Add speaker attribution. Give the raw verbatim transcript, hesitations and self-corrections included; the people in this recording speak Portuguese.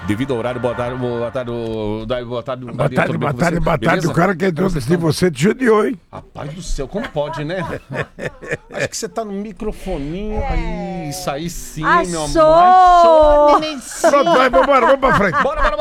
Speaker 1: devido ao horário, boa tarde, boa tarde, boa tarde, boa tarde,
Speaker 2: Boa tarde, boa tarde, boa tarde. O cara que entrou antes de você te judiou, hein?
Speaker 1: Rapaz do céu, como pode, né? Acho que você tá no microfoninho. Aí, isso aí sim, meu amor.
Speaker 3: Achou!
Speaker 1: Ai, neném, sim.
Speaker 2: Pronto, vai, vambora, vamos pra frente.
Speaker 1: Bora, bora,